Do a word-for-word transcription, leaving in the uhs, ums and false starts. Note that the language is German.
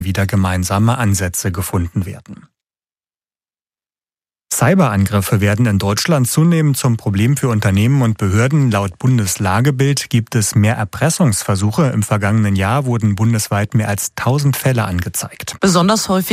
wieder gemeinsame Ansätze gefunden werden. Cyberangriffe werden in Deutschland zunehmend zum Problem für Unternehmen und Behörden. Laut Bundeslagebild gibt es mehr Erpressungsversuche. Im vergangenen Jahr wurden bundesweit mehr als tausend Fälle angezeigt. Besonders häufig